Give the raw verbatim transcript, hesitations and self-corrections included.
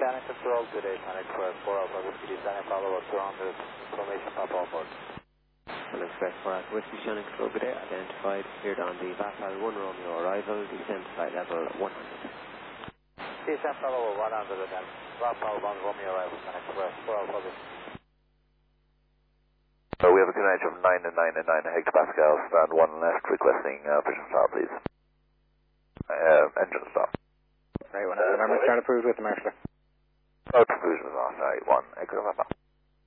Descent control, good day, Panic Express four Alpha Whiskey Descent, follow up ground information, Papa on board. Panic Express four Alpha Whiskey Descent control, good day, identified, appeared on the Vassal one Romeo arrival, descent flight level one hundred. Descent follow one hundred and then Vassal one Romeo arrival, Panic Express four Alpha Whiskey. So we have a connection of nine and nine and nine hectopascals, stand one left, requesting uh, official start, please.